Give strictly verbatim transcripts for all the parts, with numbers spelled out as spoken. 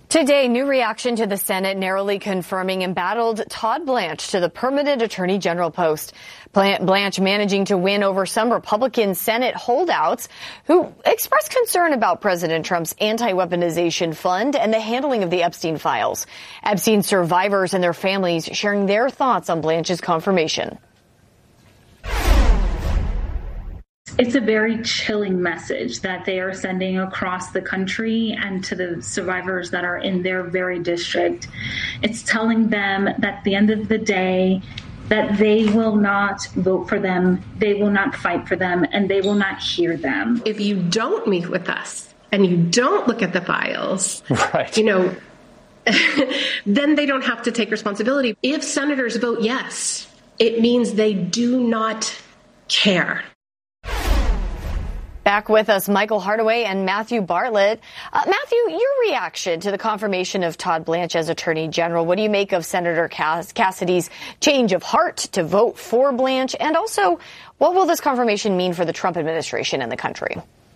Today, new reaction to the Senate narrowly confirming embattled Todd Blanche to the permanent Attorney General post. Blanche managing to win over some Republican Senate holdouts who expressed concern about President Trump's anti-weaponization fund and the handling of the Epstein files. Epstein survivors and their families sharing their thoughts on Blanche's confirmation. It's a very chilling message that they are sending across the country and to the survivors that are in their very district. It's telling them that at the end of the day, that they will not vote for them, they will not fight for them, and they will not hear them. If you don't meet with us and you don't look at the files, right. you know, then they don't have to take responsibility. If senators vote yes, it means they do not care. Back with us, Michael Hardaway and Matthew Bartlett. Uh, Matthew, your reaction to the confirmation of Todd Blanche as Attorney General. What do you make of Senator Cass- Cassidy's change of heart to vote for Blanche? And also, what will this confirmation mean for the Trump administration and the country?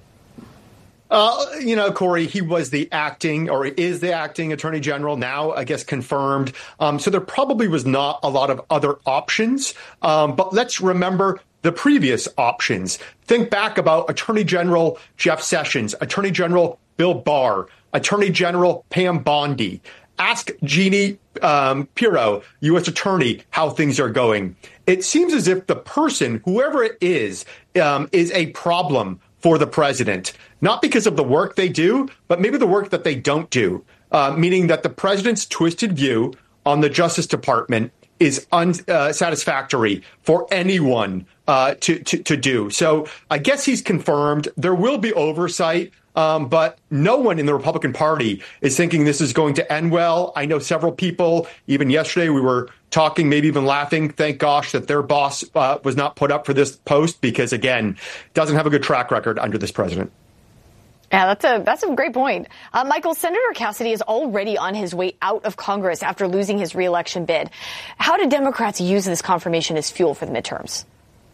Uh, you know, Corey, he was the acting or is the acting Attorney General now, I guess, confirmed. Um, so there probably was not a lot of other options. Um, but let's remember the previous options. Think back about Attorney General Jeff Sessions, Attorney General Bill Barr, Attorney General Pam Bondi. Ask Jeannie um, Pirro, U S Attorney, how things are going. It seems as if the person, whoever it is, um, is a problem for the president, not because of the work they do, but maybe the work that they don't do, uh, meaning that the president's twisted view on the Justice Department is unsatisfactory uh, for anyone uh, to, to, to do. So I guess he's confirmed. There will be oversight, um, but no one in the Republican Party is thinking this is going to end well. I know several people, even yesterday, we were talking, maybe even laughing, thank gosh that their boss uh, was not put up for this post because, again, doesn't have a good track record under this president. Yeah, that's a that's a great point. Uh, Michael, Senator Cassidy is already on his way out of Congress after losing his reelection bid. How do Democrats use this confirmation as fuel for the midterms?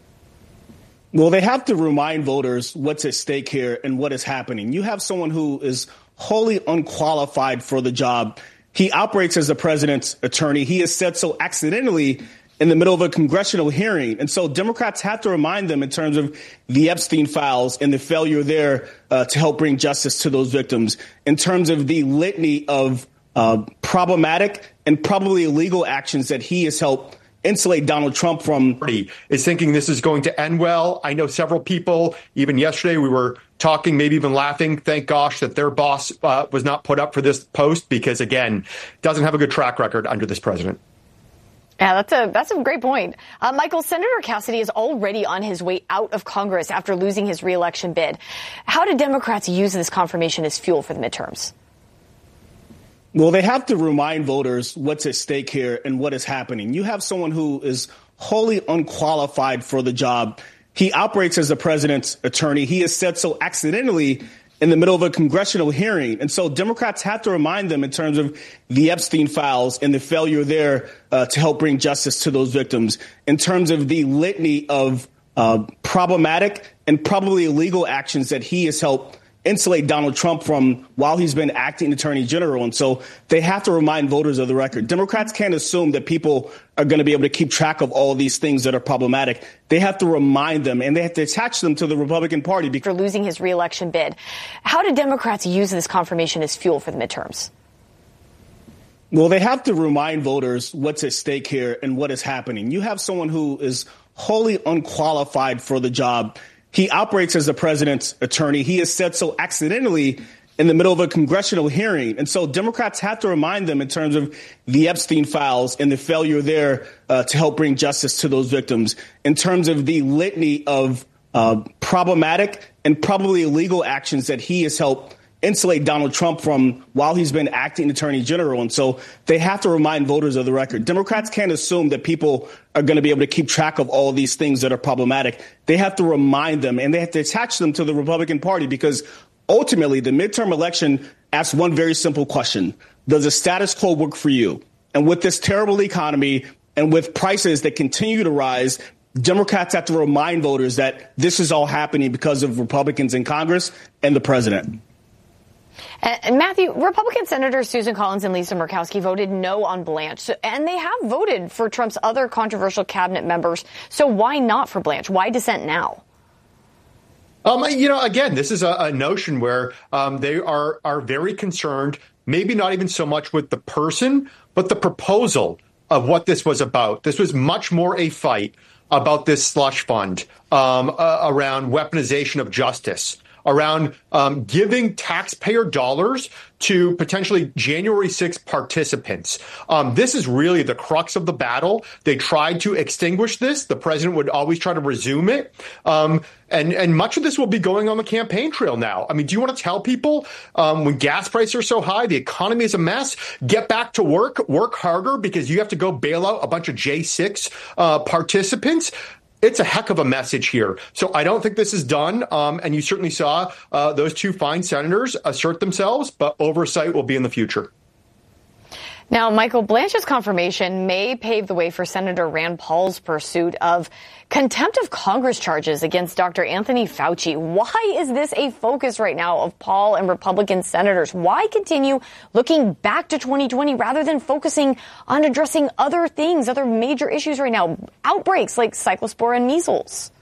Well, they have to remind voters what's at stake here and what is happening. You have someone who is wholly unqualified for the job. He operates as the president's attorney. He is said so accidentally in the middle of a congressional hearing. And so Democrats have to remind them in terms of the Epstein files and the failure there uh, to help bring justice to those victims, in terms of the litany of uh, problematic and probably illegal actions that he has helped insulate Donald Trump from. Is thinking this is going to end well. I know several people, even yesterday, we were talking, maybe even laughing, thank gosh that their boss uh, was not put up for this post because, again, doesn't have a good track record under this president. Yeah, that's a that's a great point. Uh, Michael, Senator Cassidy is already on his way out of Congress after losing his reelection bid. How do Democrats use this confirmation as fuel for the midterms? Well, they have to remind voters what's at stake here and what is happening. You have someone who is wholly unqualified for the job. He operates as the president's attorney. He is said so accidentally in the middle of a congressional hearing. And so Democrats have to remind them in terms of the Epstein files and the failure there uh, to help bring justice to those victims, in terms of the litany of uh, problematic and probably illegal actions that he has helped insulate Donald Trump from while he's been acting attorney general. And so they have to remind voters of the record. Democrats can't assume that people are going to be able to keep track of all these things that are problematic. They have to remind them, and they have to attach them to the Republican Party. For losing his reelection bid, how do Democrats use this confirmation as fuel for the midterms? Well, they have to remind voters what's at stake here and what is happening. You have someone who is wholly unqualified for the job. He operates as the president's attorney. He is said so accidentally in the middle of a congressional hearing. And so Democrats have to remind them in terms of the Epstein files and the failure there uh, to help bring justice to those victims, in terms of the litany of uh, problematic and probably illegal actions that he has helped insulate Donald Trump from while he's been acting attorney general. And so they have to remind voters of the record. Democrats can't assume that people are going to be able to keep track of all these things that are problematic. They have to remind them, and they have to attach them to the Republican Party, because ultimately the midterm election asks one very simple question. Does the status quo work for you? And with this terrible economy and with prices that continue to rise, Democrats have to remind voters that this is all happening because of Republicans in Congress and the president. And Matthew, Republican Senators Susan Collins and Lisa Murkowski voted no on Blanche, and they have voted for Trump's other controversial cabinet members. So why not for Blanche? Why dissent now? Um, you know, again, this is a, a notion where um, they are are very concerned, maybe not even so much with the person, but the proposal of what this was about. This was much more a fight about this slush fund um, uh, around weaponization of justice, around um, giving taxpayer dollars to potentially January sixth participants. Um, this is really the crux of the battle. They tried to extinguish this. The president would always try to resume it. Um, and, and much of this will be going on the campaign trail now. I mean, do you want to tell people um, when gas prices are so high, the economy is a mess, get back to work, work harder because you have to go bail out a bunch of J six uh, participants? It's a heck of a message here. So I don't think this is done. Um, and you certainly saw uh, those two fine senators assert themselves, but oversight will be in the future. Now, Michael, Blanche's confirmation may pave the way for Senator Rand Paul's pursuit of contempt of Congress charges against Doctor Anthony Fauci. Why is this a focus right now of Paul and Republican senators? Why continue looking back to twenty twenty rather than focusing on addressing other things, other major issues right now, outbreaks like cyclospora and measles?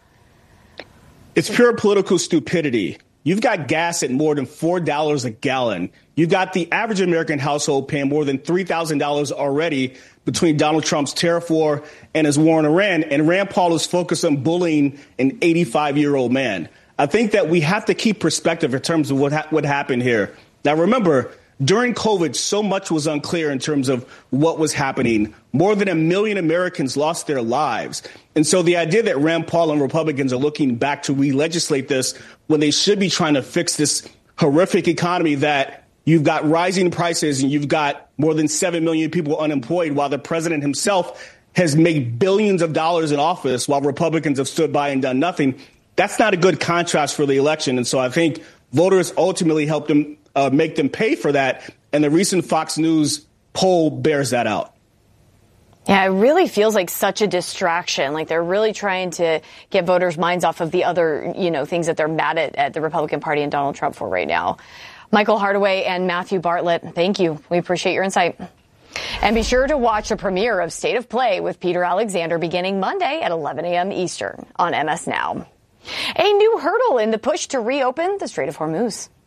It's pure political stupidity. You've got gas at more than four dollars a gallon. You've got the average American household paying more than three thousand dollars already between Donald Trump's tariff war and his war on Iran. And Rand Paul is focused on bullying an eighty-five-year-old man. I think that we have to keep perspective in terms of what ha- what happened here. Now, remember, during COVID, so much was unclear in terms of what was happening. More than a million Americans lost their lives. And so the idea that Rand Paul and Republicans are looking back to re-legislate this when they should be trying to fix this horrific economy that you've got rising prices and you've got more than seven million people unemployed while the president himself has made billions of dollars in office while Republicans have stood by and done nothing. That's not a good contrast for the election. And so I think voters ultimately helped them uh, make them pay for that. And the recent Fox News poll bears that out. Yeah, it really feels like such a distraction. Like they're really trying to get voters' minds off of the other, you know, things that they're mad at, at the Republican Party and Donald Trump for right now. Michael Hardaway and Matthew Bartlett, thank you. We appreciate your insight. And be sure to watch the premiere of State of Play with Peter Alexander beginning Monday at eleven a.m. Eastern on M S Now. A new hurdle in the push to reopen the Strait of Hormuz.